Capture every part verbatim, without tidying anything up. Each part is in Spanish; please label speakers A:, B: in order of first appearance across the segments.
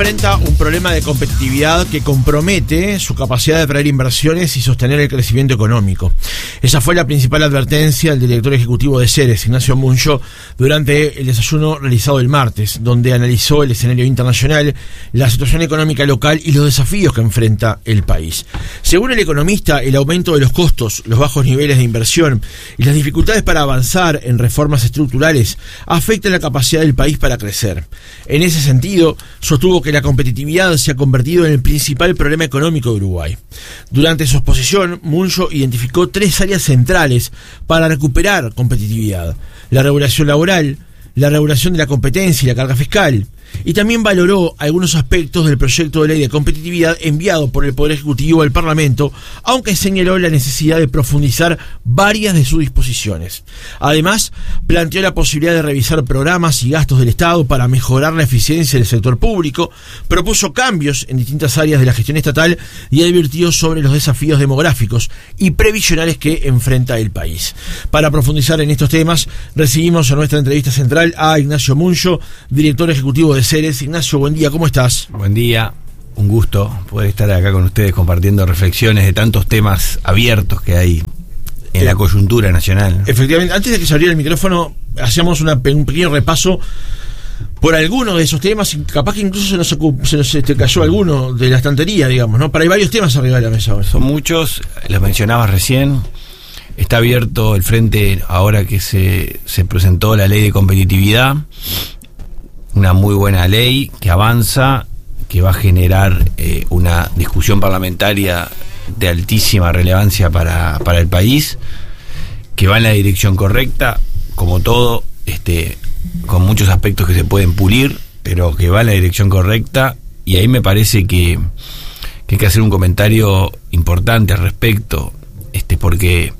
A: enfrenta un problema de competitividad que compromete su capacidad de atraer inversiones y sostener el crecimiento económico. Esa fue la principal advertencia del director ejecutivo de Ceres, Ignacio Muncho, durante el desayuno realizado el martes, donde analizó el escenario internacional, la situación económica local y los desafíos que enfrenta el país. Según el economista, el aumento de los costos, los bajos niveles de inversión y las dificultades para avanzar en reformas estructurales afectan la capacidad del país para crecer. En ese sentido, sostuvo que la competitividad se ha convertido en el principal problema económico de Uruguay. Durante su exposición, Muncho identificó tres áreas centrales para recuperar competitividad: la regulación laboral, la regulación de la competencia y la carga fiscal, y también valoró algunos aspectos del proyecto de ley de competitividad enviado por el Poder Ejecutivo al Parlamento, aunque señaló la necesidad de profundizar varias de sus disposiciones. Además, planteó la posibilidad de revisar programas y gastos del Estado para mejorar la eficiencia del sector público, propuso cambios en distintas áreas de la gestión estatal y advirtió sobre los desafíos demográficos y previsionales que enfrenta el país. Para profundizar en estos temas, recibimos en nuestra entrevista central a Ignacio Muncho, director ejecutivo de Ceres. Ignacio, buen día, ¿cómo estás?
B: Buen día, un gusto poder estar acá con ustedes compartiendo reflexiones de tantos temas abiertos que hay en eh, la coyuntura nacional.
A: Efectivamente, antes de que se abriera el micrófono, hacíamos una, un pequeño repaso por algunos de esos temas, y capaz que incluso se nos, se nos este, cayó alguno de la estantería, digamos, ¿no? Pero hay varios temas arriba de la mesa hoy.
B: Son muchos, los mencionabas recién. Está abierto el frente ahora que se, se presentó la ley de competitividad. Una muy buena ley que avanza, que va a generar eh, una discusión parlamentaria de altísima relevancia para, para el país, que va en la dirección correcta, como todo, este, con muchos aspectos que se pueden pulir, pero que va en la dirección correcta. Y ahí me parece que, que hay que hacer un comentario importante al respecto, este, porque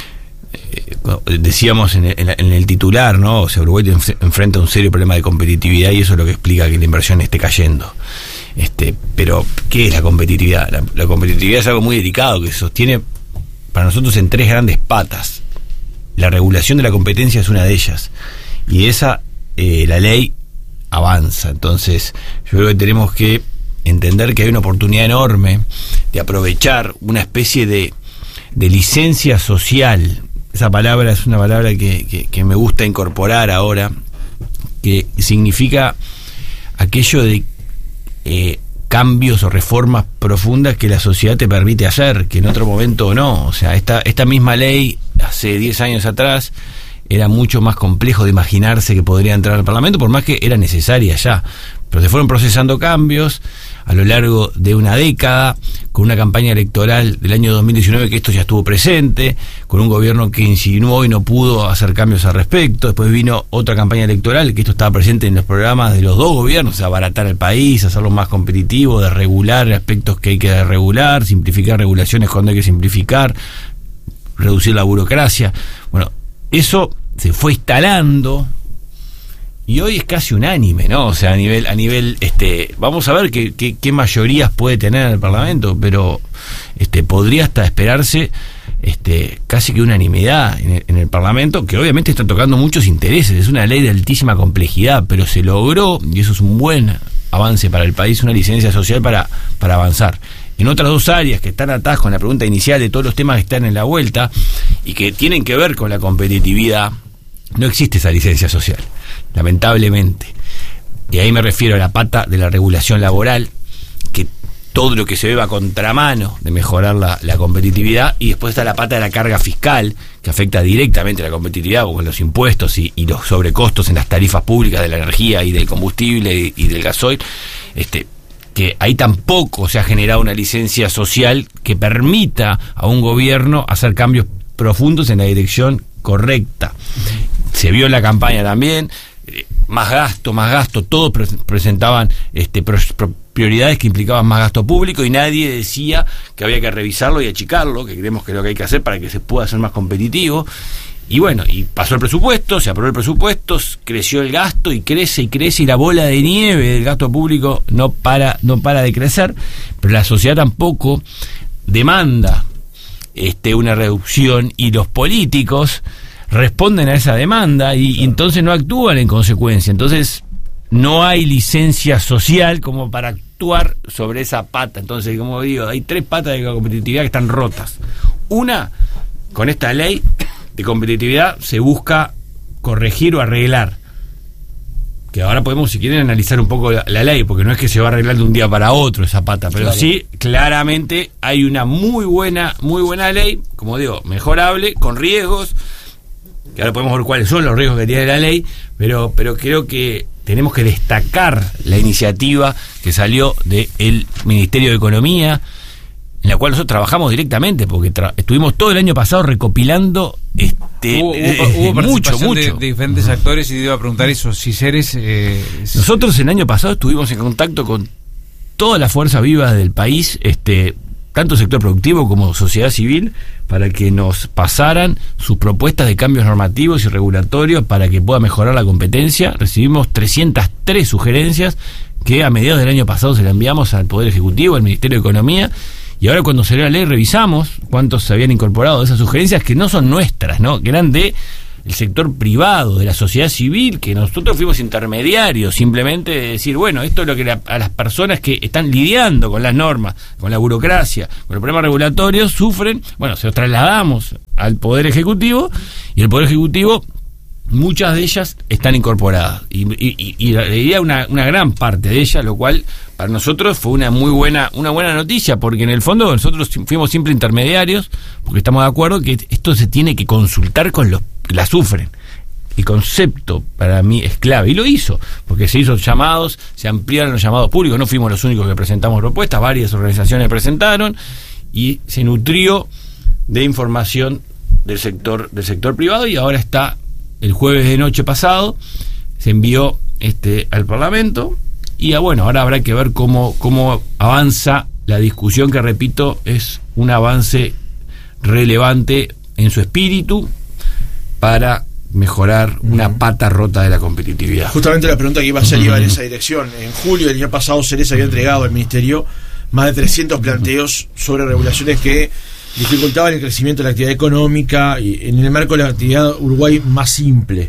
B: decíamos en el, en el titular, ¿no? O sea, Uruguay enfrenta un serio problema de competitividad y eso es lo que explica que la inversión esté cayendo. Este, pero, ¿qué es la competitividad? La, la competitividad es algo muy delicado que se sostiene para nosotros en tres grandes patas. La regulación de la competencia es una de ellas. Y esa, eh, la ley avanza. Entonces, yo creo que tenemos que entender que hay una oportunidad enorme de aprovechar una especie de, de licencia social. Esa palabra es una palabra que, que, que me gusta incorporar ahora, que significa aquello de eh, cambios o reformas profundas que la sociedad te permite hacer, que en otro momento no. O sea, esta, esta misma ley, hace diez años atrás, era mucho más complejo de imaginarse que podría entrar al Parlamento, por más que era necesaria ya. Pero se fueron procesando cambios a lo largo de una década, con una campaña electoral del año dos mil diecinueve que esto ya estuvo presente, con un gobierno que insinuó y no pudo hacer cambios al respecto. Después vino otra campaña electoral que esto estaba presente en los programas de los dos gobiernos: abaratar el país, hacerlo más competitivo, de regular aspectos que hay que regular, simplificar regulaciones cuando hay que simplificar, reducir la burocracia. Bueno, eso se fue instalando y hoy es casi unánime, ¿no? O sea, a nivel, a nivel, este, vamos a ver qué, qué, qué mayorías puede tener en el Parlamento, pero este, podría hasta esperarse este, casi que unanimidad en el, en el Parlamento, que obviamente está tocando muchos intereses. Es una ley de altísima complejidad, pero se logró, y eso es un buen avance para el país, una licencia social para, para avanzar. En otras dos áreas que están atadas con la pregunta inicial de todos los temas que están en la vuelta y que tienen que ver con la competitividad, no existe esa licencia social, lamentablemente. Y ahí me refiero a la pata de la regulación laboral, que todo lo que se ve va a contramano de mejorar la, la competitividad. Y después está la pata de la carga fiscal, que afecta directamente a la competitividad, con los impuestos y, y los sobrecostos en las tarifas públicas de la energía y del combustible y, y del gasoil. Este, que ahí tampoco se ha generado una licencia social que permita a un gobierno hacer cambios profundos en la dirección correcta. Se vio en la campaña también, eh, más gasto, más gasto, todos pre- presentaban este, pro- pro- prioridades que implicaban más gasto público y nadie decía que había que revisarlo y achicarlo, que creemos que es lo que hay que hacer para que se pueda ser más competitivo. Y bueno, y pasó el presupuesto, se aprobó el presupuesto, creció el gasto y crece y crece y la bola de nieve del gasto público no para, no para de crecer, pero la sociedad tampoco demanda este, una reducción y los políticos responden a esa demanda y, y entonces no actúan en consecuencia. Entonces no hay licencia social como para actuar sobre esa pata. Entonces, como digo, hay tres patas de la competitividad que están rotas. Una, con esta ley de competitividad se busca corregir o arreglar. Que ahora podemos, si quieren, analizar un poco la, la ley, porque no es que se va a arreglar de un día para otro esa pata, pero claro, sí, claramente hay una muy buena, muy buena ley, como digo, mejorable, con riesgos, que ahora podemos ver cuáles son los riesgos que tiene la ley, pero, pero creo que tenemos que destacar la iniciativa que salió del Ministerio de Economía, en la cual nosotros trabajamos directamente, porque tra- estuvimos todo el año pasado recopilando este
C: hubo,
B: eh,
C: hubo, hubo
B: mucho, mucho.
C: De, de diferentes uh-huh. actores, y te iba a preguntar eso, si Ceres... Eh,
B: nosotros el año pasado estuvimos en contacto con todas las fuerzas vivas del país, este tanto sector productivo como sociedad civil, para que nos pasaran sus propuestas de cambios normativos y regulatorios para que pueda mejorar la competencia. Recibimos trescientas tres sugerencias que a mediados del año pasado se las enviamos al Poder Ejecutivo, al Ministerio de Economía, y ahora cuando salió la ley revisamos cuántos se habían incorporado de esas sugerencias, que no son nuestras, ¿no? Que eran de el sector privado, de la sociedad civil, que nosotros fuimos intermediarios, simplemente de decir, bueno, esto es lo que la, a las personas que están lidiando con las normas, con la burocracia, con los problemas regulatorios, sufren. Bueno, se los trasladamos al Poder Ejecutivo, y el Poder Ejecutivo, muchas de ellas están incorporadas, y, y, y la idea una, una gran parte de ellas, lo cual para nosotros fue una muy buena una buena noticia, porque en el fondo nosotros fuimos siempre intermediarios, porque estamos de acuerdo que esto se tiene que consultar con los que la sufren. El concepto para mí es clave, y lo hizo, porque se hizo llamados, se ampliaron los llamados públicos, no fuimos los únicos que presentamos propuestas, varias organizaciones presentaron, y se nutrió de información del sector del sector privado, y ahora está. El jueves de noche pasado se envió este al Parlamento, y bueno, ahora habrá que ver cómo, cómo avanza la discusión, que repito, es un avance relevante en su espíritu para mejorar una pata rota de la competitividad.
A: Justamente la pregunta que iba a hacer iba en esa dirección. En julio del año pasado Ceres había entregado al Ministerio más de trescientos planteos sobre regulaciones que dificultaban el crecimiento de la actividad económica, y en el marco de la actividad Uruguay más simple.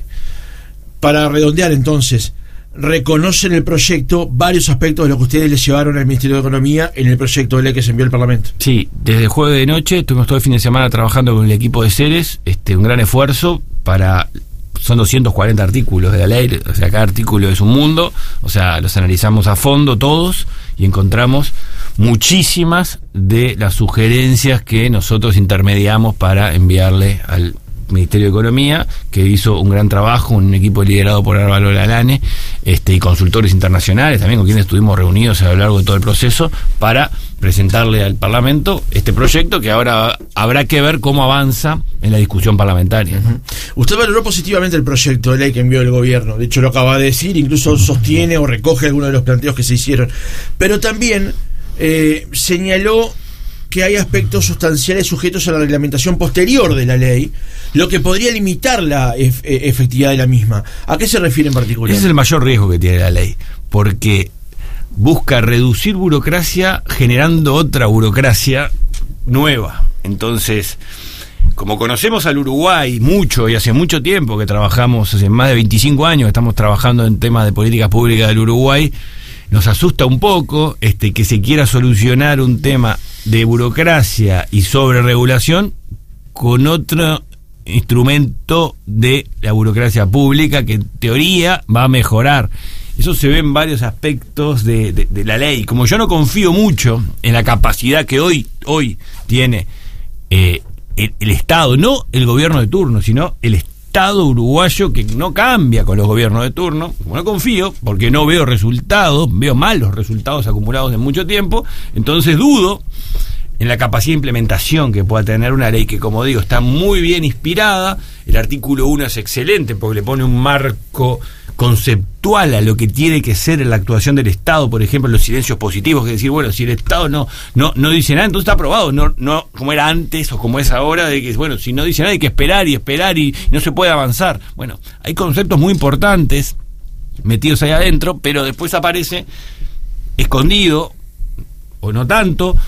A: Para redondear, entonces, reconocen el proyecto, varios aspectos de lo que ustedes les llevaron al Ministerio de Economía en el proyecto de ley que se envió al Parlamento.
B: Sí, desde el jueves de noche estuvimos todo el fin de semana trabajando con el equipo de Ceres, este, un gran esfuerzo para... Son doscientos cuarenta artículos de la ley, o sea, cada artículo es un mundo, o sea, los analizamos a fondo todos y encontramos muchísimas de las sugerencias que nosotros intermediamos para enviarle al Ministerio de Economía, que hizo un gran trabajo, un equipo liderado por Álvaro Lalane, este, y consultores internacionales también, con quienes estuvimos reunidos a lo largo de todo el proceso, para presentarle al Parlamento este proyecto, que ahora habrá que ver cómo avanza en la discusión parlamentaria.
A: Uh-huh. Usted valoró positivamente el proyecto de ley que envió el gobierno, de hecho lo acaba de decir, incluso sostiene o recoge algunos de los planteos que se hicieron, pero también eh, señaló que hay aspectos sustanciales sujetos a la reglamentación posterior de la ley, lo que podría limitar la ef- efectividad de la misma. ¿A qué se refiere en particular?
B: Ese es el mayor riesgo que tiene la ley, porque busca reducir burocracia generando otra burocracia nueva. Entonces, como conocemos al Uruguay mucho, y hace mucho tiempo que trabajamos, hace más de veinticinco años que estamos trabajando en temas de políticas públicas del Uruguay, nos asusta un poco este que se quiera solucionar un tema de burocracia y sobreregulación con otro instrumento de la burocracia pública que en teoría va a mejorar. Eso se ve en varios aspectos de, de, de la ley. Como yo no confío mucho en la capacidad que hoy, hoy tiene eh, el, el Estado, no el gobierno de turno, sino el Estado uruguayo, que no cambia con los gobiernos de turno, como no confío, porque no veo resultados, veo malos resultados acumulados en mucho tiempo, entonces dudo en la capacidad de implementación que pueda tener una ley que, como digo, está muy bien inspirada. El artículo uno es excelente porque le pone un marco conceptual a lo que tiene que ser en la actuación del Estado, por ejemplo, los silencios positivos, que decir, bueno, si el Estado no no no dice nada, entonces está aprobado, no no como era antes o como es ahora, de que, bueno, si no dice nada hay que esperar y esperar y no se puede avanzar. Bueno, hay conceptos muy importantes metidos ahí adentro, pero después aparece escondido, o no tanto,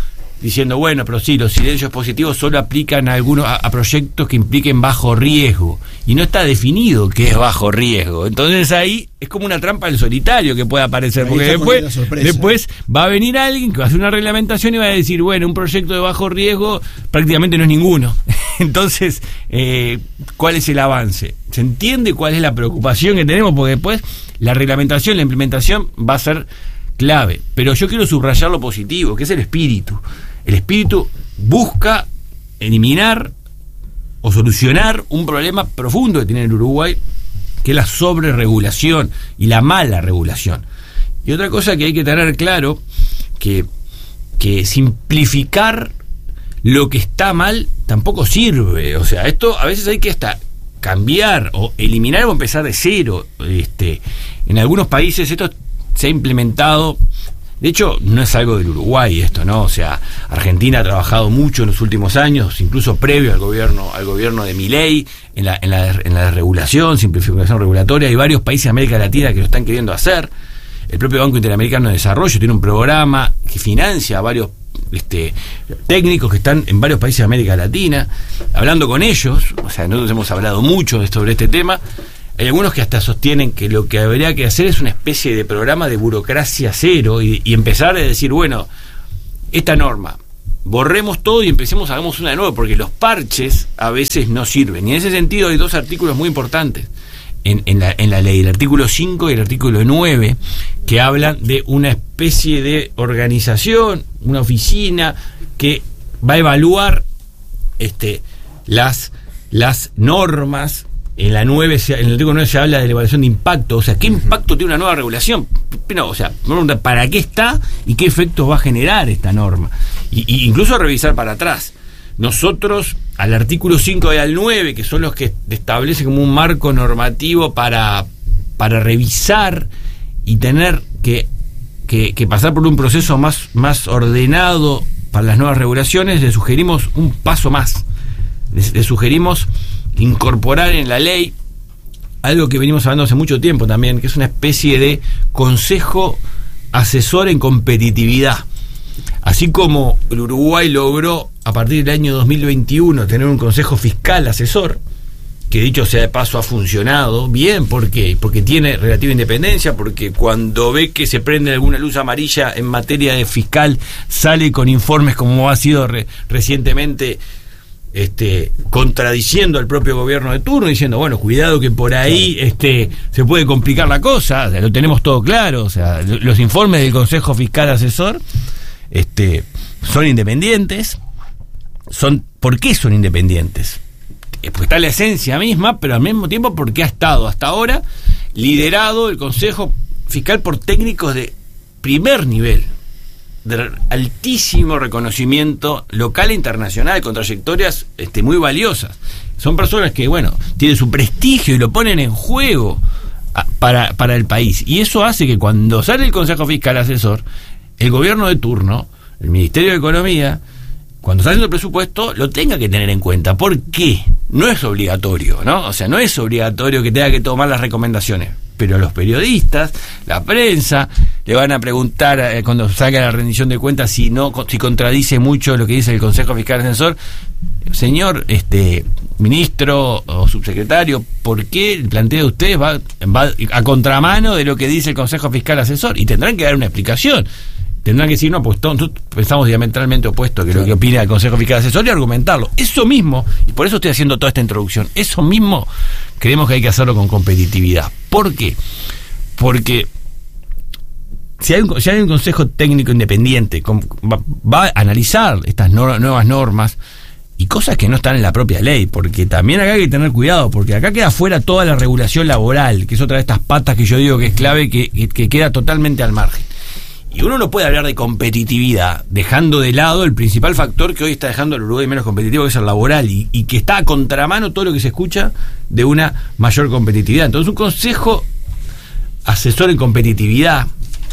B: diciendo, bueno, pero sí, los silencios positivos solo aplican a algunos a, a proyectos que impliquen bajo riesgo, y no está definido qué es bajo riesgo. Entonces ahí es como una trampa del solitario que puede aparecer, porque después, después va a venir alguien que va a hacer una reglamentación y va a decir, bueno, un proyecto de bajo riesgo prácticamente no es ninguno. Entonces, eh, ¿cuál es el avance? ¿Se entiende cuál es la preocupación que tenemos? Porque después la reglamentación, la implementación va a ser clave. Pero yo quiero subrayar lo positivo, que es el espíritu. El espíritu busca eliminar o solucionar un problema profundo que tiene el Uruguay, que es la sobreregulación y la mala regulación. Y otra cosa que hay que tener claro, que, que simplificar lo que está mal tampoco sirve. O sea, esto a veces hay que hasta cambiar o eliminar o empezar de cero. Este, en algunos países esto se ha implementado. De hecho, no es algo del Uruguay esto, ¿no? O sea, Argentina ha trabajado mucho en los últimos años, incluso previo al gobierno al gobierno de Milei, en la, en la, en la desregulación, simplificación regulatoria. Hay varios países de América Latina que lo están queriendo hacer. El propio Banco Interamericano de Desarrollo tiene un programa que financia a varios este, técnicos que están en varios países de América Latina. Hablando con ellos, o sea, nosotros hemos hablado mucho sobre este tema. Hay algunos que hasta sostienen que lo que habría que hacer es una especie de programa de burocracia cero y, y empezar a decir, bueno, esta norma, borremos todo y empecemos, hagamos una de nuevo, porque los parches a veces no sirven. Y en ese sentido hay dos artículos muy importantes en, en, la, en la ley, el artículo cinco y el artículo nueve, que hablan de una especie de organización, una oficina que va a evaluar este, las, las normas. En la nueve, en el artículo nueve se habla de la evaluación de impacto, o sea, ¿qué impacto tiene una nueva regulación? No, o sea, ¿para qué está y qué efectos va a generar esta norma? Y, y incluso revisar para atrás. Nosotros, al artículo cinco y al nueve, que son los que establecen como un marco normativo para, para revisar y tener que, que, que pasar por un proceso más, más ordenado para las nuevas regulaciones, le sugerimos un paso más. Le, le sugerimos incorporar en la ley algo que venimos hablando hace mucho tiempo también, que es una especie de consejo asesor en competitividad. Así como el Uruguay logró a partir del año dos mil veintiuno tener un consejo fiscal asesor, que dicho sea de paso ha funcionado bien, ¿por qué? Porque tiene relativa independencia, porque cuando ve que se prende alguna luz amarilla en materia de fiscal, sale con informes como ha sido re- recientemente Este, contradiciendo al propio gobierno de turno, diciendo, bueno, cuidado que por ahí este, se puede complicar la cosa. O sea, lo tenemos todo claro. O sea, los informes del Consejo Fiscal Asesor este, son independientes. Son, ¿por qué son independientes? Porque está la esencia misma, pero al mismo tiempo porque ha estado hasta ahora liderado el Consejo Fiscal por técnicos de primer nivel, de altísimo reconocimiento local e internacional, con trayectorias este, muy valiosas. Son personas que, bueno, tienen su prestigio y lo ponen en juego a, para, para el país. Y eso hace que cuando sale el Consejo Fiscal Asesor, el gobierno de turno, el Ministerio de Economía, cuando está haciendo el presupuesto, lo tenga que tener en cuenta. ¿Por qué? No es obligatorio, ¿no? O sea, no es obligatorio que tenga que tomar las recomendaciones. Pero los periodistas, la prensa, le van a preguntar eh, cuando salga la rendición de cuentas si no, si contradice mucho lo que dice el Consejo Fiscal Asesor. Señor este ministro o subsecretario, ¿por qué el planteo de ustedes va, va a contramano de lo que dice el Consejo Fiscal Asesor? Y tendrán que dar una explicación. Tendrán que decir, no, pues todos pensamos diametralmente opuesto que claro. Lo que opina el Consejo Fiscal Asesor, y argumentarlo. Eso mismo, y por eso estoy haciendo toda esta introducción, eso mismo creemos que hay que hacerlo con competitividad. ¿Por qué? Porque si hay un, si hay un Consejo Técnico Independiente, va, va a analizar estas no, nuevas normas y cosas que no están en la propia ley, porque también acá hay que tener cuidado, porque acá queda fuera toda la regulación laboral, que es otra de estas patas que yo digo que es clave, que, que, que queda totalmente al margen. Y uno no puede hablar de competitividad dejando de lado el principal factor que hoy está dejando al Uruguay menos competitivo, que es el laboral, y, y que está a contramano todo lo que se escucha de una mayor competitividad. Entonces, un consejo asesor en competitividad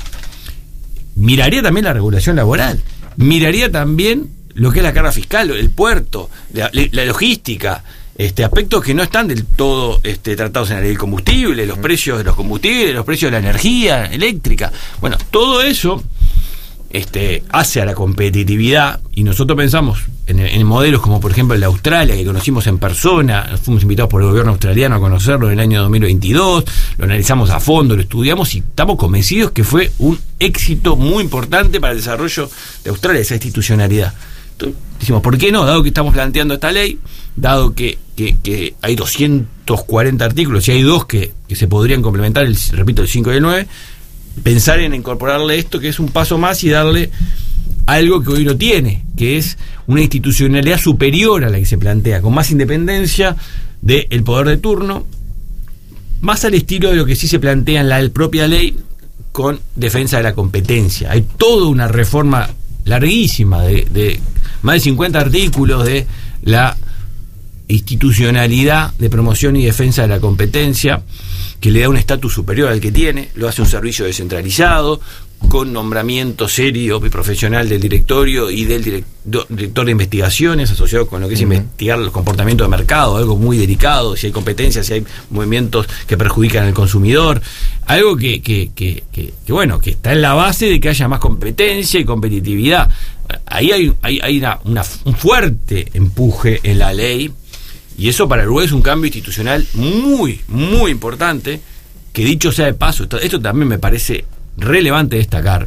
B: miraría también la regulación laboral, miraría también lo que es la carga fiscal, el puerto, la, la logística, este aspectos que no están del todo este, tratados en la ley del combustible, los precios de los combustibles, los precios de la energía eléctrica. Bueno, todo eso este, hace a la competitividad, y nosotros pensamos en, en modelos como por ejemplo el de Australia, que conocimos en persona, fuimos invitados por el gobierno australiano a conocerlo en el año dos mil veintidós, lo analizamos a fondo, lo estudiamos y estamos convencidos que fue un éxito muy importante para el desarrollo de Australia, esa institucionalidad. Entonces, decimos, ¿por qué no? Dado que estamos planteando esta ley, dado que, que, que hay doscientos cuarenta artículos y hay dos que, que se podrían complementar, el, repito, el cinco y el nueve, pensar en incorporarle esto, que es un paso más, y darle algo que hoy no tiene, que es una institucionalidad superior a la que se plantea, con más independencia del poder de turno, más al estilo de lo que sí se plantea en la propia ley, con defensa de la competencia. Hay toda una reforma larguísima de, de más de cincuenta artículos de la institucionalidad de promoción y defensa de la competencia, que le da un estatus superior al que tiene, lo hace un servicio descentralizado, con nombramiento serio y profesional del directorio y del director, director de investigaciones, asociado con lo que es uh-huh. investigar los comportamientos de mercado, algo muy delicado, si hay competencia, si hay movimientos que perjudican al consumidor, algo que, que, que, que, que bueno, que está en la base de que haya más competencia y competitividad. Ahí hay, hay, hay una, una, un fuerte empuje en la ley, y eso para Uruguay es un cambio institucional muy, muy importante, que dicho sea de paso, esto, esto también me parece relevante destacar.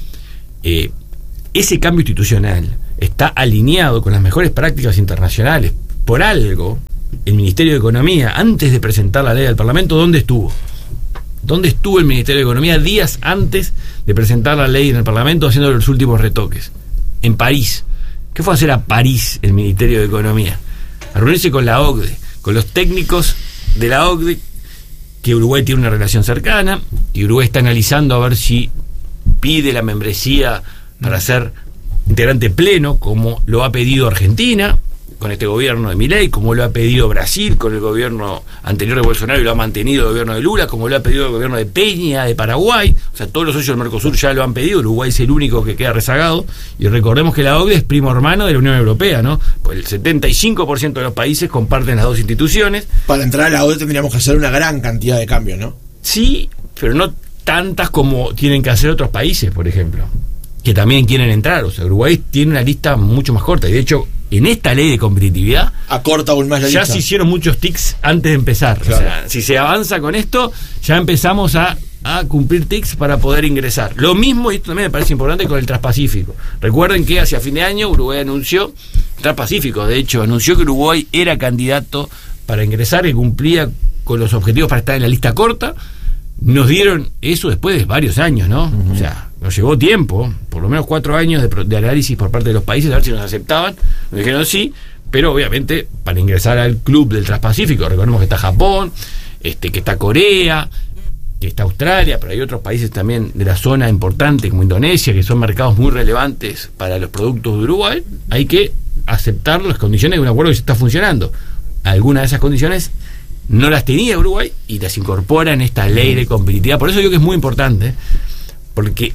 B: Eh, ese cambio institucional está alineado con las mejores prácticas internacionales. Por algo, el Ministerio de Economía, antes de presentar la ley al Parlamento, ¿dónde estuvo? ¿Dónde estuvo el Ministerio de Economía días antes de presentar la ley en el Parlamento, haciendo los últimos retoques? En París. ¿Qué fue a hacer a París el Ministerio de Economía? A reunirse con la O C D E, con los técnicos de la O C D E, que Uruguay tiene una relación cercana, y Uruguay está analizando a ver si pide la membresía para ser integrante pleno, como lo ha pedido Argentina con este gobierno de Milei, como lo ha pedido Brasil con el gobierno anterior de Bolsonaro y lo ha mantenido el gobierno de Lula, como lo ha pedido el gobierno de Peña, de Paraguay. O sea, todos los socios del Mercosur ya lo han pedido. Uruguay es el único que queda rezagado, y recordemos que la O C D E es primo hermano de la Unión Europea, ¿no? Pues el setenta y cinco por ciento de los países comparten las dos instituciones.
A: Para entrar a la O C D E tendríamos que hacer una gran cantidad de cambios, ¿no?
B: Sí, pero no tantas como tienen que hacer otros países, por ejemplo, que también quieren entrar. O sea, Uruguay tiene una lista mucho más corta, y de hecho en esta ley de competitividad
A: acorta aún más la
B: ya
A: lista.
B: Se hicieron muchos tics antes de empezar. Claro. O sea, si se avanza con esto, ya empezamos a, a cumplir tics para poder ingresar. Lo mismo, y esto también me parece importante, con el Transpacífico. Recuerden que hacia fin de año Uruguay anunció Transpacífico, de hecho anunció que Uruguay era candidato para ingresar, y cumplía con los objetivos para estar en la lista corta. Nos dieron eso después de varios años, ¿no? Uh-huh. O sea, nos llevó tiempo, por lo menos cuatro años de, de análisis por parte de los países, a ver si nos aceptaban. Nos dijeron sí, pero obviamente para ingresar al club del Transpacífico, recordemos que está Japón, este, que está Corea, que está Australia, pero hay otros países también de la zona importante como Indonesia, que son mercados muy relevantes para los productos de Uruguay. Hay que aceptar las condiciones de un acuerdo que se está funcionando. Algunas de esas condiciones no las tenía Uruguay y las incorpora en esta ley de competitividad. Por eso digo que es muy importante, porque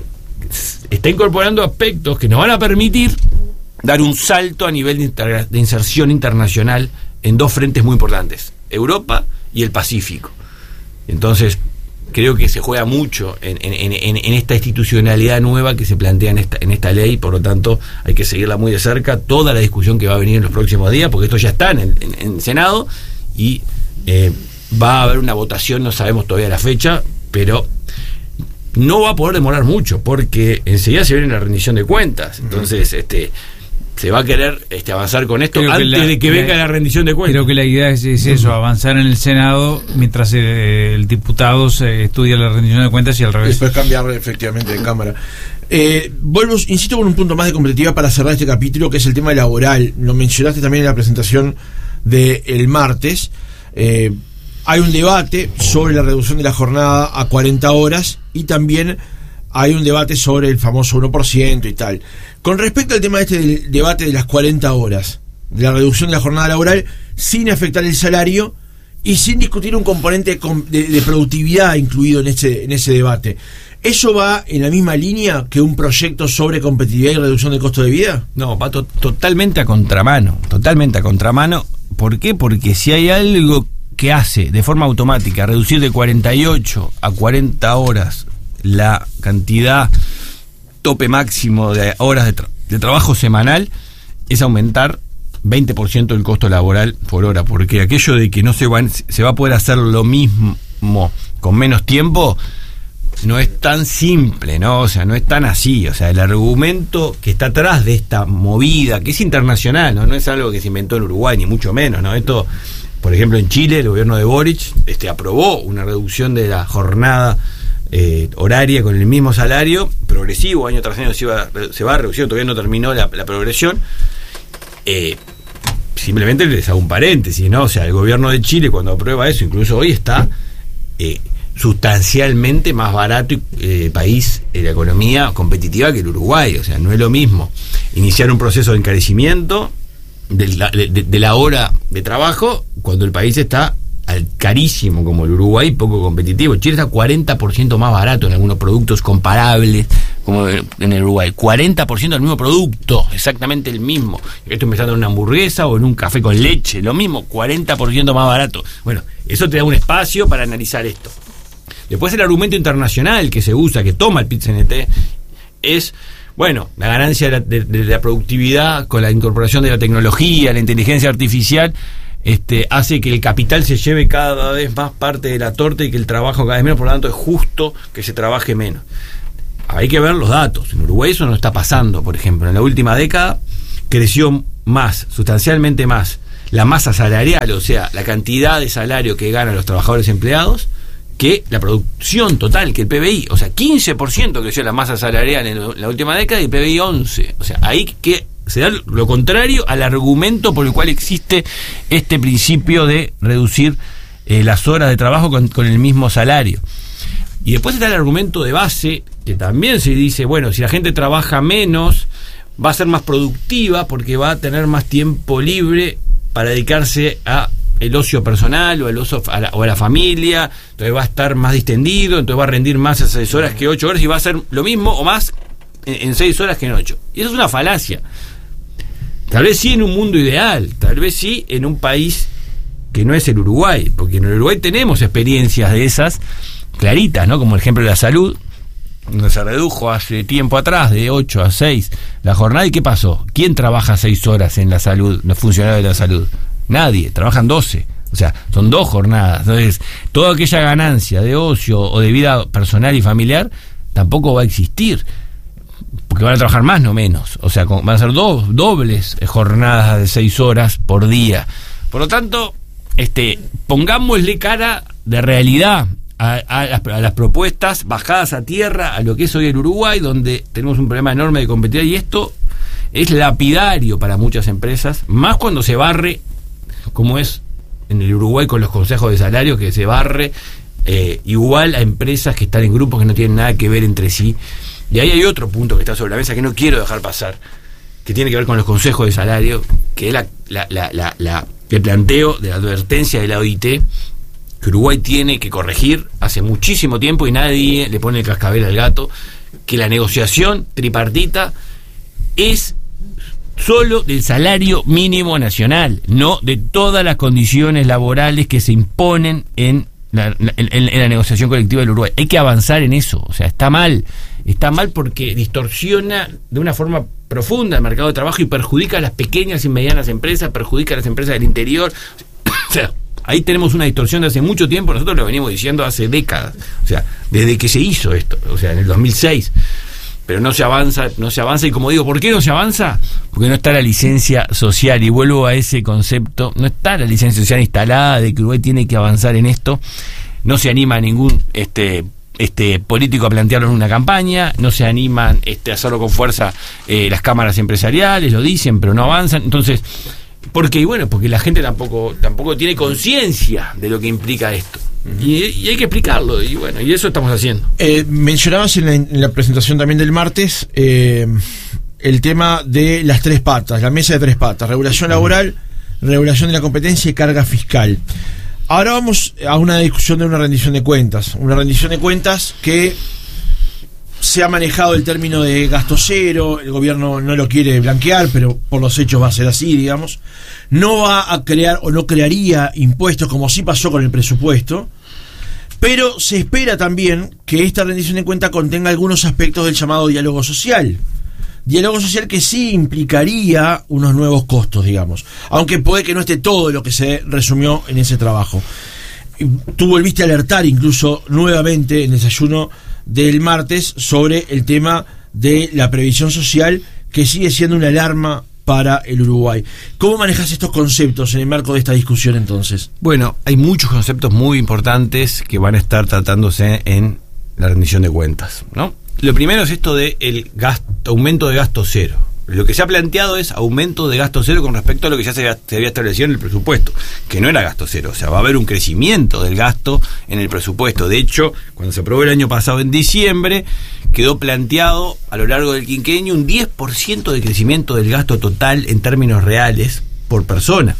B: está incorporando aspectos que nos van a permitir dar un salto a nivel de, inter- de inserción internacional en dos frentes muy importantes, Europa y el Pacífico. Entonces creo que se juega mucho en, en, en, en esta institucionalidad nueva que se plantea en esta, en esta ley. Por lo tanto hay que seguirla muy de cerca, toda la discusión que va a venir en los próximos días, porque esto ya está en el en, en Senado, y Eh, va a haber una votación, no sabemos todavía la fecha, pero no va a poder demorar mucho, porque enseguida se viene la rendición de cuentas. Entonces este se va a querer este, avanzar con esto creo antes que la, de que la, venga la rendición de cuentas.
C: Creo que la idea es, es eso, avanzar en el Senado mientras eh, el diputado se estudia la rendición de cuentas, y al revés.
A: Después cambiar efectivamente de cámara. Eh, vuelvo, insisto, con un punto más de competitividad para cerrar este capítulo, que es el tema laboral. Lo mencionaste también en la presentación del martes. Eh, hay un debate sobre la reducción de la jornada a cuarenta horas, y también hay un debate sobre el famoso uno por ciento y tal. Con respecto al tema este del debate de las cuarenta horas, de la reducción de la jornada laboral, sin afectar el salario y sin discutir un componente de, de productividad incluido en ese, en ese debate, ¿eso va en la misma línea que un proyecto sobre competitividad y reducción del costo de vida?
B: No, va to- totalmente a contramano, totalmente a contramano. ¿Por qué? Porque si hay algo que hace de forma automática reducir de cuarenta y ocho a cuarenta horas la cantidad tope máximo de horas de, tra- de trabajo semanal es aumentar veinte por ciento del costo laboral por hora, porque aquello de que no se va, se va a poder hacer lo mismo con menos tiempo no es tan simple, ¿no? O sea, no es tan así. O sea, el argumento que está atrás de esta movida, que es internacional, ¿no? No es algo que se inventó en Uruguay, ni mucho menos, ¿no? Esto, por ejemplo, en Chile, el gobierno de Boric este, aprobó una reducción de la jornada eh, horaria con el mismo salario, progresivo, año tras año se va, se va reduciendo, todavía no terminó la, la progresión. Eh, simplemente les hago un paréntesis, ¿no? O sea, el gobierno de Chile, cuando aprueba eso, incluso hoy está eh, sustancialmente más barato eh, país en la economía competitiva que el Uruguay. O sea, no es lo mismo iniciar un proceso de encarecimiento de la, de, de la hora de trabajo cuando el país está al carísimo como el Uruguay, poco competitivo. Chile está cuarenta por ciento más barato en algunos productos comparables como en el Uruguay. cuarenta por ciento del mismo producto, exactamente el mismo. Estoy pensando en una hamburguesa o en un café con leche, lo mismo, cuarenta por ciento más barato. Bueno, eso te da un espacio para analizar esto. Después el argumento internacional que se usa, que toma el P I T C N T, es, bueno, la ganancia de la, de, de la productividad con la incorporación de la tecnología, la inteligencia artificial, Este, hace que el capital se lleve cada vez más parte de la torta y que el trabajo cada vez menos, por lo tanto es justo que se trabaje menos. Hay que ver los datos. En Uruguay eso no está pasando, por ejemplo. En la última década creció más, sustancialmente más, la masa salarial, o sea, la cantidad de salario que ganan los trabajadores empleados, que la producción total, que el P B I. O sea, quince por ciento creció la masa salarial en la última década y el P B I once por ciento. O sea, ahí que se da lo contrario al argumento por el cual existe este principio de reducir eh, las horas de trabajo con, con el mismo salario. Y después está el argumento de base, que también se dice, bueno, si la gente trabaja menos, va a ser más productiva porque va a tener más tiempo libre para dedicarse a el ocio personal o el ocio a la, o a la familia, entonces va a estar más distendido, entonces va a rendir más esas seis horas que ocho horas y va a ser lo mismo o más en, en seis horas que en ocho. Y eso es una falacia. Tal vez sí en un mundo ideal, tal vez sí en un país que no es el Uruguay, porque en el Uruguay tenemos experiencias de esas claritas, ¿no? Como el ejemplo de la salud, donde se redujo hace tiempo atrás de ocho a seis la jornada. ¿Y qué pasó? ¿Quién trabaja seis horas en la salud, los funcionarios de la salud? Nadie, trabajan doce. O sea, son dos jornadas. Entonces, toda aquella ganancia de ocio o de vida personal y familiar tampoco va a existir, porque van a trabajar más, no menos. O sea, van a ser dos dobles jornadas de seis horas por día. Por lo tanto, este, pongámosle cara de realidad a, a, las, a las propuestas bajadas a tierra, a lo que es hoy el Uruguay, donde tenemos un problema enorme de competitividad, y esto es lapidario para muchas empresas, más cuando se barre, como es en el Uruguay con los consejos de salario, que se barre eh, igual a empresas que están en grupos que no tienen nada que ver entre sí. Y ahí hay otro punto que está sobre la mesa que no quiero dejar pasar, que tiene que ver con los consejos de salario, que es la, la, la, la, la, el planteo de la advertencia de la O I T, que Uruguay tiene que corregir hace muchísimo tiempo y nadie le pone el cascabel al gato, que la negociación tripartita es solo del salario mínimo nacional, no de todas las condiciones laborales que se imponen en la, en, en la negociación colectiva del Uruguay. Hay que avanzar en eso. O sea, está mal. Está mal porque distorsiona de una forma profunda el mercado de trabajo y perjudica a las pequeñas y medianas empresas, perjudica a las empresas del interior. O sea, ahí tenemos una distorsión de hace mucho tiempo. Nosotros lo venimos diciendo hace décadas. O sea, desde que se hizo esto, o sea, en el dos mil seis. Pero no se avanza, no se avanza. Y como digo, ¿por qué no se avanza? Porque no está la licencia social. Y vuelvo a ese concepto. No está la licencia social instalada de que Uruguay tiene que avanzar en esto. No se anima a ningún este este político a plantearlo en una campaña. No se animan este, a hacerlo con fuerza eh, las cámaras empresariales. Lo dicen, pero no avanzan. Entonces, ¿por qué? Y bueno, porque la gente tampoco tampoco tiene conciencia de lo que implica esto. Y, y hay que explicarlo, y bueno, y eso estamos haciendo.
A: Eh, mencionabas en la, en la presentación también del martes eh, el tema de las tres patas, la mesa de tres patas: regulación laboral, regulación de la competencia y carga fiscal. Ahora vamos a una discusión de una rendición de cuentas, una rendición de cuentas que se ha manejado el término de gasto cero. El gobierno no lo quiere blanquear, pero por los hechos va a ser así, digamos. No va a crear o no crearía impuestos, como sí pasó con el presupuesto, Pero se espera también que esta rendición de cuenta contenga algunos aspectos del llamado diálogo social. Diálogo social que sí implicaría unos nuevos costos, digamos. Aunque puede que no esté todo lo que se resumió en ese trabajo. Tú volviste a alertar incluso nuevamente en el desayuno del martes sobre el tema de la previsión social, que sigue siendo una alarma para el Uruguay. ¿Cómo manejas estos conceptos en el marco de esta discusión entonces?
B: Bueno, hay muchos conceptos muy importantes que van a estar tratándose en la rendición de cuentas, ¿no? Lo primero es esto de el gasto, aumento de gasto cero. Lo que se ha planteado es aumento de gasto cero con respecto a lo que ya se había, se había establecido en el presupuesto, que no era gasto cero. O sea, va a haber un crecimiento del gasto en el presupuesto. De hecho, cuando se aprobó el año pasado en diciembre, quedó planteado a lo largo del quinquenio un diez por ciento de crecimiento del gasto total en términos reales por persona.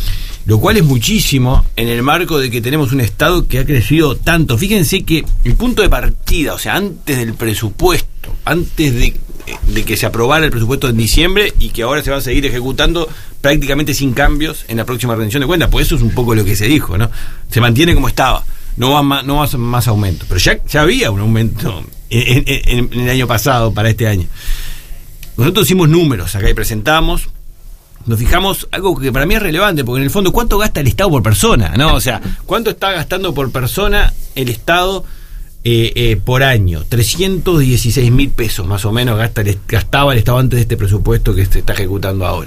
B: Lo cual es muchísimo en el marco de que tenemos un Estado que ha crecido tanto. Fíjense que el punto de partida, o sea, antes del presupuesto, antes de, de que se aprobara el presupuesto en diciembre y que ahora se va a seguir ejecutando prácticamente sin cambios en la próxima rendición de cuentas, pues eso es un poco lo que se dijo, ¿no? Se mantiene como estaba, no va más, no va más aumento. Pero ya, ya había un aumento en, en, en el año pasado para este año. Nosotros hicimos números acá y presentamos. Nos fijamos algo que para mí es relevante, porque en el fondo, ¿cuánto gasta el Estado por persona? ¿No? O sea, ¿cuánto está gastando por persona el Estado eh, eh, por año? trescientos dieciséis mil pesos más o menos gasta el, gastaba el Estado antes de este presupuesto que se está ejecutando ahora.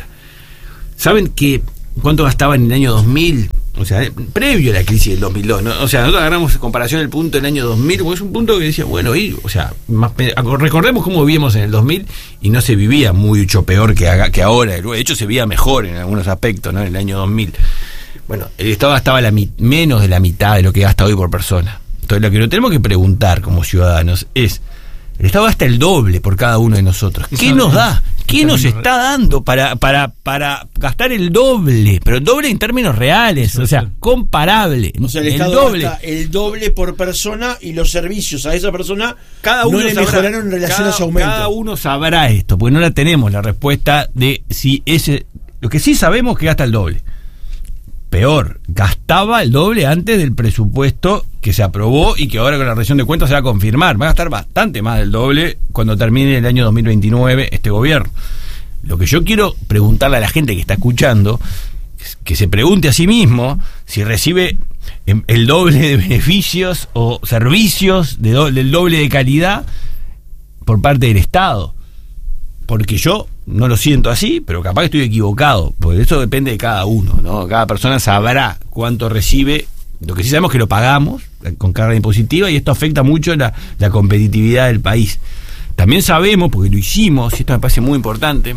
B: ¿Saben que cuánto gastaba en el año dos mil? O sea, previo a la crisis del dos mil dos, ¿no? O sea, nosotros agarramos en comparación el punto del año dos mil, porque es un punto que decía, bueno, y, o sea, más, recordemos cómo vivíamos en el dos mil y no se vivía mucho peor que, que ahora. De hecho, se vivía mejor en algunos aspectos, ¿no? En el año dos mil. Bueno, el Estado gastaba la, menos de la mitad de lo que gasta hoy por persona. Entonces, lo que nos tenemos que preguntar como ciudadanos es, el Estado gasta el doble por cada uno de nosotros. ¿Qué nos da? ¿Qué nos está dando para, para, para gastar el doble? Pero el doble en términos reales, o sea, comparable.
A: O sea, el, el Estado doble. Gasta el doble por persona y los servicios a esa persona cada uno no le sabrá, mejoraron en relación cada, a su aumento.
B: Cada uno sabrá esto, porque no la tenemos la respuesta de si ese... Lo que sí sabemos es que gasta el doble. Peor, gastaba el doble antes del presupuesto que se aprobó y que ahora con la rendición de cuentas se va a confirmar. Va a gastar bastante más del doble cuando termine el año dos mil veintinueve este gobierno. Lo que yo quiero preguntarle a la gente que está escuchando, que se pregunte a sí mismo si recibe el doble de beneficios o servicios de do, del doble de calidad por parte del Estado. Porque yo no lo siento así, pero capaz que estoy equivocado, porque eso depende de cada uno, ¿no? Cada persona sabrá cuánto recibe. Lo que sí sabemos es que lo pagamos con carga impositiva y esto afecta mucho la, la competitividad del país. También sabemos, porque lo hicimos, y esto me parece muy importante,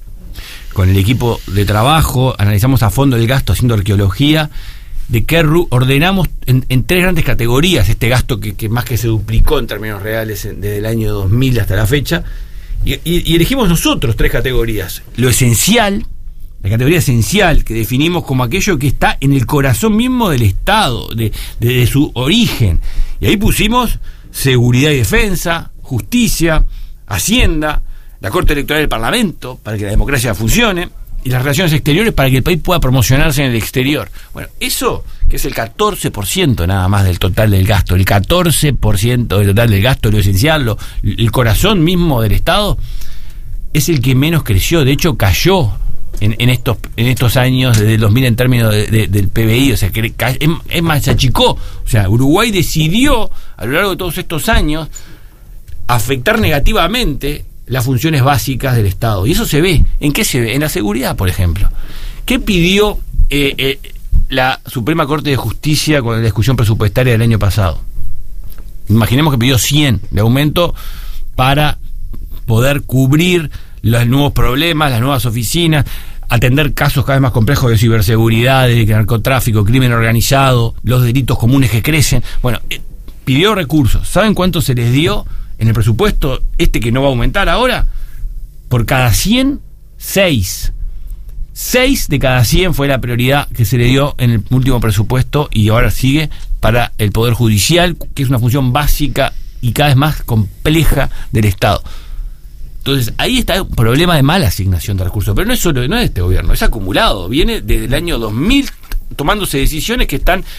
B: con el equipo de trabajo, analizamos a fondo el gasto haciendo arqueología, de que ordenamos en, en tres grandes categorías este gasto que, que más que se duplicó en términos reales desde el año dos mil hasta la fecha. Y, y, y elegimos nosotros tres categorías. Lo esencial, la categoría esencial, que definimos como aquello que está en el corazón mismo del Estado, de, de, de su origen. Y ahí pusimos seguridad y defensa, justicia, hacienda, la Corte Electoral del Parlamento, para que la democracia funcione, y las relaciones exteriores para que el país pueda promocionarse en el exterior. Bueno, eso, que es el catorce por ciento nada más del total del gasto, el catorce por ciento del total del gasto, lo esencial, lo, el corazón mismo del Estado, es el que menos creció. De hecho, cayó en, en estos en estos años, desde el dos mil en términos de, de, del P B I, o sea, que es, es más, se achicó. O sea, Uruguay decidió, a lo largo de todos estos años, afectar negativamente las funciones básicas del Estado. Y eso se ve. ¿En qué se ve? En la seguridad, por ejemplo. ¿Qué pidió eh, eh, la Suprema Corte de Justicia con la discusión presupuestaria del año pasado? Imaginemos que pidió cien de aumento para poder cubrir los nuevos problemas, las nuevas oficinas, atender casos cada vez más complejos de ciberseguridad, de narcotráfico, crimen organizado, los delitos comunes que crecen. Bueno, eh, pidió recursos. ¿Saben cuánto se les dio en el presupuesto este que no va a aumentar ahora? Por cada cien, seis. seis de cada cien fue la prioridad que se le dio en el último presupuesto y ahora sigue para el Poder Judicial, que es una función básica y cada vez más compleja del Estado. Entonces, ahí está un problema de mala asignación de recursos, pero no es solo no es de este gobierno, es acumulado, viene desde el año dos mil tomándose decisiones que están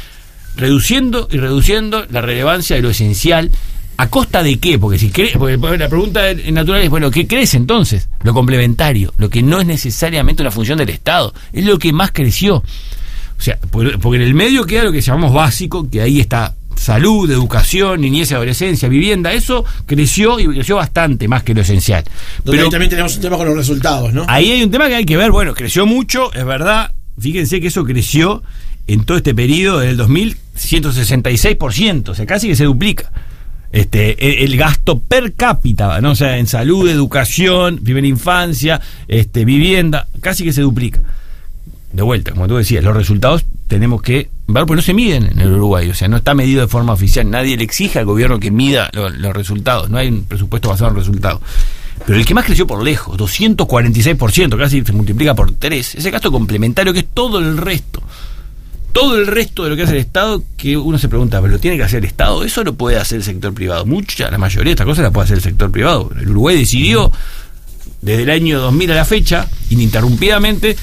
B: reduciendo y reduciendo la relevancia de lo esencial. ¿A costa de qué? Porque si cre- porque la pregunta natural es, bueno, ¿qué crece entonces? Lo complementario, lo que no es necesariamente una función del Estado, es lo que más creció. O sea, porque en el medio queda lo que llamamos básico, que ahí está salud, educación, niñez y adolescencia, vivienda, eso creció y creció bastante más que lo esencial.
A: Donde
B: Pero
A: ahí también tenemos un tema con los resultados, ¿no?
B: Ahí hay un tema que hay que ver, bueno, creció mucho, es verdad, fíjense que eso creció en todo este periodo del dos mil, ciento sesenta y seis por ciento, o sea, casi que se duplica. Este, el, el gasto per cápita, ¿no? O sea, en salud, educación, primera infancia, este, vivienda, casi que se duplica. De vuelta, como tú decías, los resultados tenemos que ver, porque no se miden en el Uruguay, o sea, no está medido de forma oficial, nadie le exige al gobierno que mida lo, los resultados, no hay un presupuesto basado en resultados. Pero el que más creció por lejos, doscientos cuarenta y seis por ciento, casi se multiplica por tres, ese gasto complementario que es todo el resto. Todo el resto de lo que hace el Estado, que uno se pregunta, ¿pero lo tiene que hacer el Estado? Eso lo puede hacer el sector privado. Mucha, la mayoría de estas cosas la puede hacer el sector privado. El Uruguay decidió, desde el año dos mil a la fecha, ininterrumpidamente,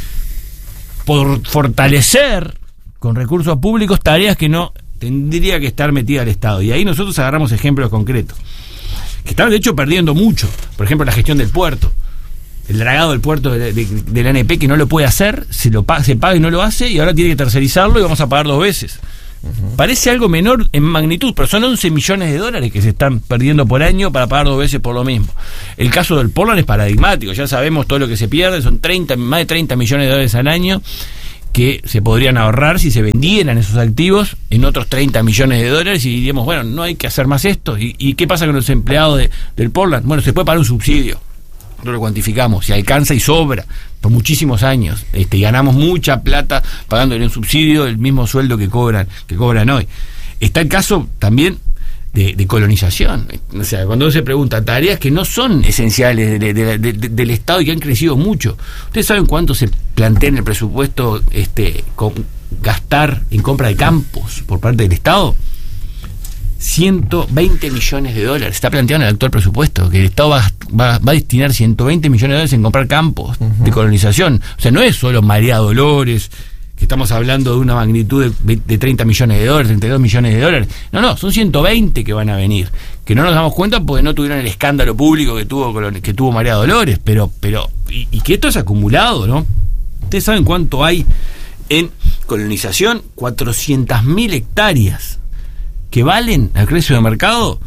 B: por fortalecer con recursos públicos tareas que no tendría que estar metida el Estado. Y ahí nosotros agarramos ejemplos concretos, que están de hecho perdiendo mucho. Por ejemplo, la gestión del puerto. El dragado del puerto de, de, de la A N P, que no lo puede hacer, se lo paga, se paga y no lo hace, y ahora tiene que tercerizarlo y vamos a pagar dos veces. Uh-huh. Parece algo menor en magnitud, pero son once millones de dólares que se están perdiendo por año para pagar dos veces por lo mismo. El caso del Portland es paradigmático, ya sabemos todo lo que se pierde, son treinta, más de treinta millones de dólares al año que se podrían ahorrar si se vendieran esos activos en otros treinta millones de dólares, y diríamos, bueno, no hay que hacer más esto. ¿Y, y qué pasa con los empleados de, del Portland? Bueno, se puede pagar un subsidio. No lo cuantificamos, si alcanza y sobra por muchísimos años, este, y ganamos mucha plata pagándole un subsidio el mismo sueldo que cobran que cobran hoy. Está el caso también de, de colonización, o sea, cuando uno se pregunta tareas que no son esenciales de, de, de, de, del Estado y que han crecido mucho. ¿Ustedes saben cuánto se plantea en el presupuesto este con, gastar en compra de campos por parte del Estado? ciento veinte millones de dólares. Está planteado en el actual presupuesto que el Estado va, va, va a destinar ciento veinte millones de dólares en comprar campos uh-huh. de colonización. O sea, no es solo María Dolores, que estamos hablando de una magnitud de, de treinta millones de dólares, treinta y dos millones de dólares. No, no, son ciento veinte que van a venir. Que no nos damos cuenta porque no tuvieron el escándalo público que tuvo que tuvo María Dolores, pero pero y, y que esto es acumulado, ¿no? Ustedes saben cuánto hay en colonización, cuatrocientas mil hectáreas, que valen al precio de mercado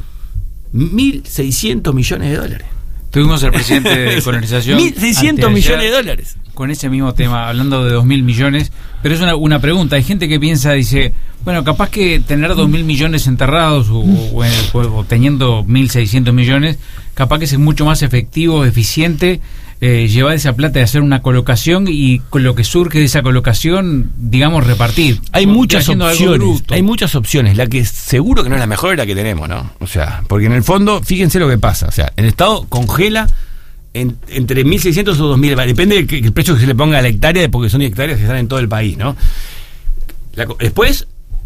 B: mil seiscientos millones de dólares.
C: Tuvimos al presidente de colonización
B: mil seiscientos millones de dólares
C: con ese mismo tema, hablando de dos mil millones, pero es una, una pregunta. Hay gente que piensa, dice, bueno, capaz que tener dos mil millones enterrados o, o, o, o teniendo mil seiscientos millones, capaz que es mucho más efectivo, eficiente eh, llevar esa plata y hacer una colocación, y con lo que surge de esa colocación, digamos, repartir.
B: Hay muchas opciones, hay muchas opciones. La que seguro que no es la mejor es la que tenemos, ¿no? O sea, porque en el fondo, fíjense lo que pasa. O sea, el Estado congela en, entre mil seiscientos o dos mil, depende del el precio que se le ponga a la hectárea, porque son hectáreas que están en todo el país, ¿no? La, después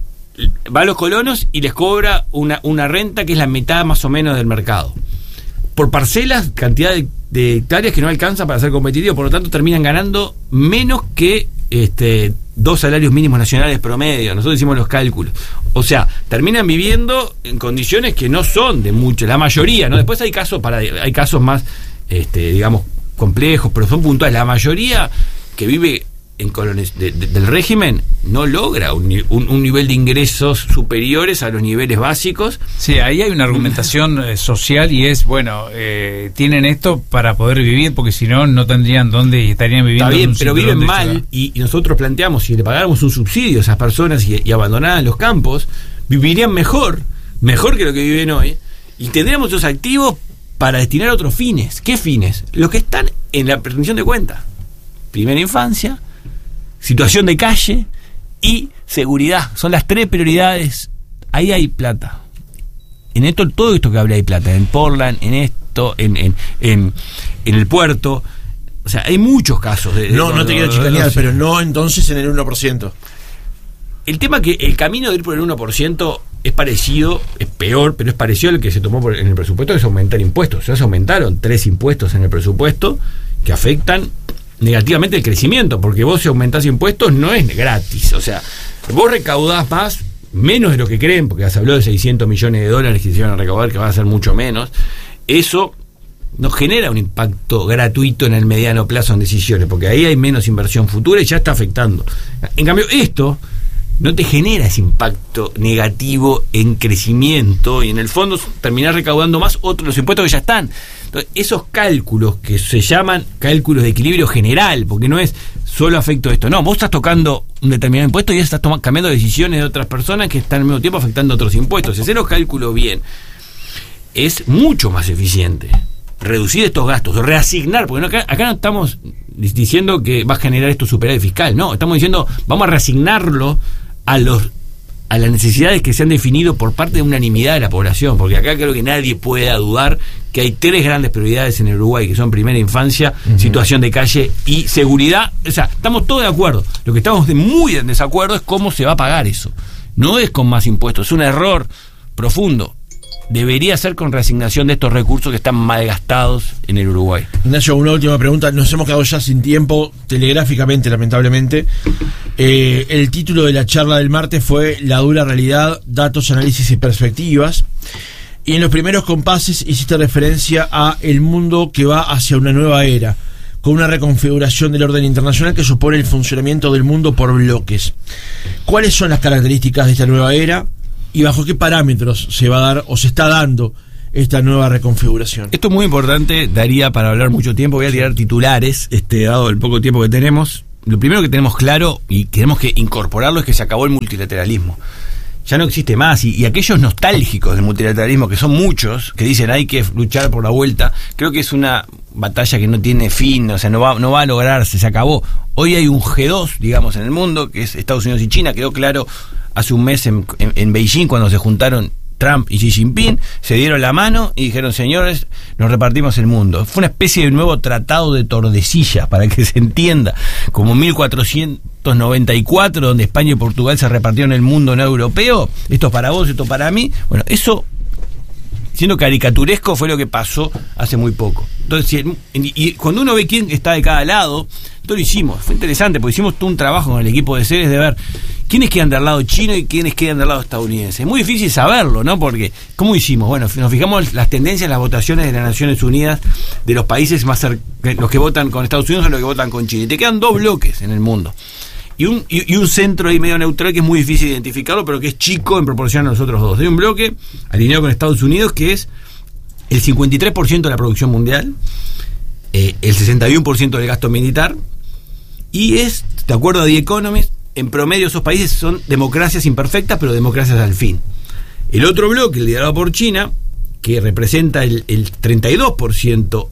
B: va a los colonos y les cobra una, una renta que es la mitad más o menos del mercado. Por parcelas, cantidad de, de hectáreas que no alcanza para ser competitivo, por lo tanto terminan ganando menos que este dos salarios mínimos nacionales promedio. Nosotros hicimos los cálculos. O sea, terminan viviendo en condiciones que no son de mucho, la mayoría, ¿no? Después hay casos para hay casos más este digamos complejos, pero son puntuales. La mayoría que vive en colonias de, de, del régimen no logra un, un, un nivel de ingresos superiores a los niveles básicos.
C: Sí, ahí hay una argumentación eh, social, y es, bueno, eh, tienen esto para poder vivir, porque si no, no tendrían dónde y estarían viviendo.
B: Está bien, pero viven mal, y, y nosotros planteamos, si le pagáramos un subsidio a esas personas y, y abandonaran los campos, vivirían mejor, mejor que lo que viven hoy, y tendríamos esos activos para destinar a otros fines. ¿Qué fines? Los que están en la rendición de cuentas. Primera infancia, situación de calle y seguridad. Son las tres prioridades. Ahí hay plata. En esto, todo esto que hablé hay plata. En Portland, en esto, en, en, en, en el puerto. O sea, hay muchos casos. De, de
A: no, no te quiero chicanear, pero no entonces en el uno por ciento.
B: El tema que el camino de ir por el uno por ciento es parecido, es peor, pero es parecido al que se tomó por, en el presupuesto, que es aumentar impuestos. O sea, se aumentaron tres impuestos en el presupuesto que afectan negativamente el crecimiento, porque vos si aumentás impuestos no es gratis, o sea, vos recaudás más menos de lo que creen, porque se habló de seiscientos millones de dólares que se iban a recaudar, que van a ser mucho menos, eso nos genera un impacto gratuito en el mediano plazo en decisiones, porque ahí hay menos inversión futura y ya está afectando. En cambio, esto no te genera ese impacto negativo en crecimiento y en el fondo terminás recaudando más otros los impuestos que ya están. Entonces, esos cálculos que se llaman cálculos de equilibrio general, porque no es solo afecto a esto, no, vos estás tocando un determinado impuesto y ya estás tomando, cambiando decisiones de otras personas que están al mismo tiempo afectando a otros impuestos. Si hacer los cálculos bien, es mucho más eficiente reducir estos gastos, o reasignar, porque no, acá, acá no estamos diciendo que va a generar esto superávit fiscal, no, estamos diciendo vamos a reasignarlo a los a las necesidades que se han definido por parte de unanimidad de la población, porque acá creo que nadie puede dudar que hay tres grandes prioridades en el Uruguay, que son primera infancia, uh-huh. situación de calle y seguridad. O sea, estamos todos de acuerdo. Lo que estamos de muy en desacuerdo es cómo se va a pagar eso. No es con más impuestos, es un error profundo. Debería ser con reasignación de estos recursos que están malgastados en el Uruguay.
A: Ignacio, una última pregunta. Nos hemos quedado ya sin tiempo, telegráficamente, lamentablemente. Eh, el título de la charla del martes fue La dura realidad, datos, análisis y perspectivas. Y en los primeros compases hiciste referencia a el mundo que va hacia una nueva era, con una reconfiguración del orden internacional que supone el funcionamiento del mundo por bloques. ¿Cuáles son las características de esta nueva era? ¿Y bajo qué parámetros se va a dar o se está dando esta nueva reconfiguración?
B: Esto es muy importante, daría para hablar mucho tiempo. Voy a tirar titulares, este, dado el poco tiempo que tenemos. Lo primero que tenemos claro, y tenemos que incorporarlo, es que se acabó el multilateralismo. Ya no existe más, y, y aquellos nostálgicos del multilateralismo, que son muchos, que dicen hay que luchar por la vuelta, creo que es una batalla que no tiene fin, o sea, no va, no va a lograrse, se acabó. Hoy hay un G dos, digamos, en el mundo, que es Estados Unidos y China. Quedó claro hace un mes en, en, en Beijing, cuando se juntaron Trump y Xi Jinping, se dieron la mano y dijeron, señores, nos repartimos el mundo. Fue una especie de nuevo tratado de Tordesillas, para que se entienda, como mil cuatrocientos noventa y cuatro, donde España y Portugal se repartieron el mundo no europeo, esto para vos, esto para mí. Bueno, eso, siendo caricaturesco, fue lo que pasó hace muy poco. Entonces, y, y cuando uno ve quién está de cada lado, todo lo hicimos, fue interesante, porque hicimos todo un trabajo con el equipo de seres de ver quiénes quedan del lado chino y quiénes quedan del lado estadounidense. Es muy difícil saberlo, ¿no? Porque, ¿cómo hicimos? Bueno, nos fijamos las tendencias, las votaciones de las Naciones Unidas, de los países más cercanos, los que votan con Estados Unidos o los que votan con China. Y te quedan dos bloques en el mundo. Y un, y, y un centro ahí medio neutral que es muy difícil identificarlo, pero que es chico en proporción a los otros dos. Hay un bloque alineado con Estados Unidos que es el cincuenta y tres por ciento de la producción mundial, eh, el sesenta y uno por ciento del gasto militar, y es, de acuerdo a The Economist, en promedio esos países son democracias imperfectas, pero democracias al fin. El otro bloque, el liderado por China, que representa el, el treinta y dos por ciento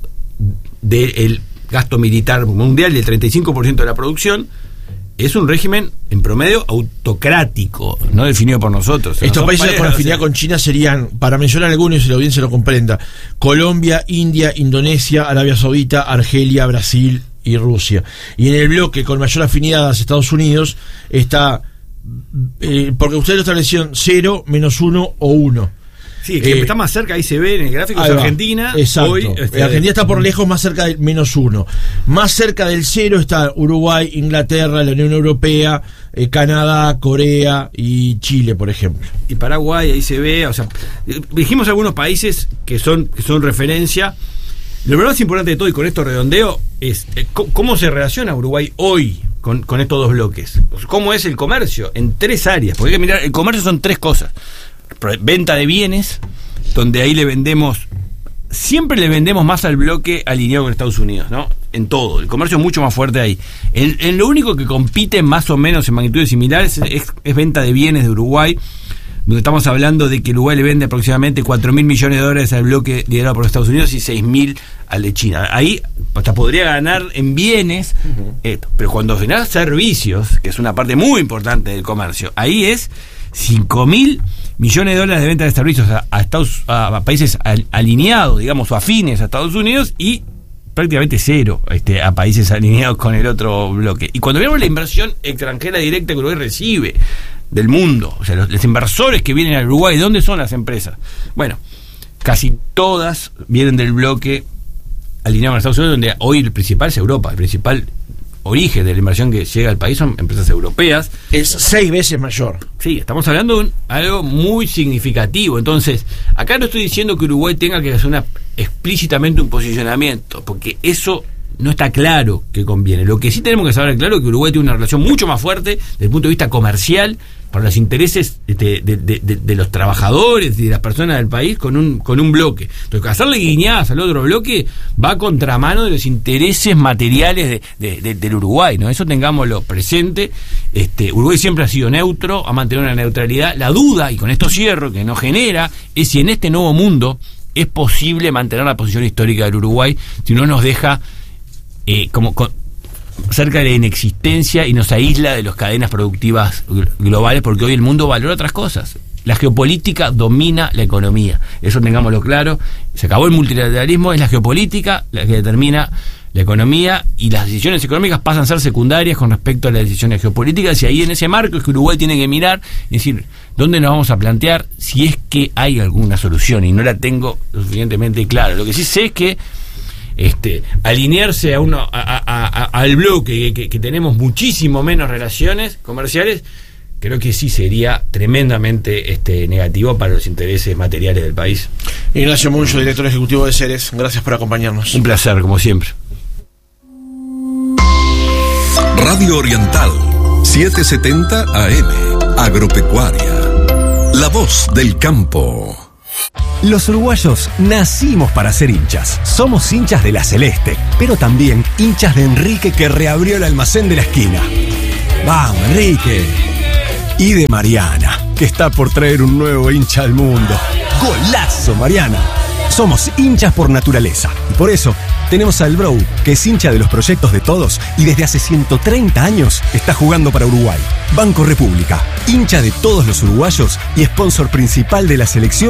B: del gasto militar mundial y el treinta y cinco por ciento de la producción, es un régimen en promedio autocrático, no definido por nosotros.
A: Estos
B: no
A: países con afinidad con China serían, para mencionar algunos y si la audiencia lo comprenda, Colombia, India, Indonesia, Arabia Saudita, Argelia, Brasil y Rusia. Y en el bloque con mayor afinidad hacia Estados Unidos está, eh, porque ustedes lo establecieron, cero, menos uno o uno.
B: Sí, que eh, está más cerca, ahí se ve en el gráfico, es Argentina.
A: Exacto.
B: Hoy, este,
A: Argentina está por lejos más cerca del menos uno. Más cerca del cero está Uruguay, Inglaterra, la Unión Europea, eh, Canadá, Corea y Chile, por ejemplo.
B: Y Paraguay, ahí se ve, o sea, dijimos algunos países que son, que son referencia. Lo más importante de todo, y con esto redondeo, es eh, cómo se relaciona Uruguay hoy con, con estos dos bloques. ¿Cómo es el comercio? En tres áreas. Porque hay que mirar, el comercio son tres cosas. Venta de bienes, donde ahí le vendemos, siempre le vendemos más al bloque alineado con Estados Unidos, ¿no? En todo, el comercio es mucho más fuerte ahí. En, en lo único que compite más o menos en magnitudes similares es, es, es venta de bienes de Uruguay, donde estamos hablando de que Uruguay le vende aproximadamente cuatro mil millones de dólares al bloque liderado por Estados Unidos y seis mil al de China. Ahí hasta podría ganar en bienes, uh-huh. esto. Pero cuando genera servicios, que es una parte muy importante del comercio, ahí es cinco mil millones de dólares de venta de servicios a, a, Estados, a, a países al, alineados, digamos, o afines a Estados Unidos, y prácticamente cero este, a países alineados con el otro bloque. Y cuando vemos la inversión extranjera directa que Uruguay recibe del mundo, o sea, los, los inversores que vienen a Uruguay, ¿dónde son las empresas? Bueno, casi todas vienen del bloque alineado con Estados Unidos, donde hoy el principal es Europa, el principal origen de la inversión que llega al país son empresas europeas.
A: Es seis veces mayor.
B: Sí, estamos hablando de un, algo muy significativo. Entonces, acá no estoy diciendo que Uruguay tenga que hacer una, explícitamente un posicionamiento, porque eso no está claro que conviene. Lo que sí tenemos que saber claro es que Uruguay tiene una relación mucho más fuerte desde el punto de vista comercial para los intereses de, de, de, de, de los trabajadores y de las personas del país con un con un bloque. Entonces, hacerle guiñadas al otro bloque va a contramano de los intereses materiales de, de, de, del Uruguay, ¿no? Eso tengámoslo presente. Este, Uruguay siempre ha sido neutro, ha mantenido una neutralidad. La duda, y con esto cierro, que nos genera, es si en este nuevo mundo es posible mantener la posición histórica del Uruguay, si no nos deja eh, como... Con, cerca de la inexistencia y nos aísla de las cadenas productivas globales, porque hoy el mundo valora otras cosas. La geopolítica domina la economía, eso tengámoslo claro. Se acabó el multilateralismo, es la geopolítica la que determina la economía, y las decisiones económicas pasan a ser secundarias con respecto a las decisiones geopolíticas, y ahí en ese marco es que Uruguay tiene que mirar y decir dónde nos vamos a plantear si es que hay alguna solución, y no la tengo lo suficientemente clara. Lo que sí sé es que Este, alinearse a uno a, a, a, al bloque que, que tenemos muchísimo menos relaciones comerciales, creo que sí sería tremendamente este, negativo para los intereses materiales del país.
A: Ignacio Muncho, director ejecutivo de Ceres, gracias por acompañarnos.
B: Un placer, como siempre.
D: Radio Oriental setecientos setenta A M, Agropecuaria, la voz del campo.
E: Los uruguayos nacimos para ser hinchas. Somos hinchas de la Celeste, pero también hinchas de Enrique, que reabrió el almacén de la esquina. ¡Vamos, Enrique! Y de Mariana, que está por traer un nuevo hincha al mundo. ¡Golazo, Mariana! Somos hinchas por naturaleza, y por eso tenemos al Bro, que es hincha de los proyectos de todos y desde hace ciento treinta años está jugando para Uruguay. Banco República, hincha de todos los uruguayos y sponsor principal de la selección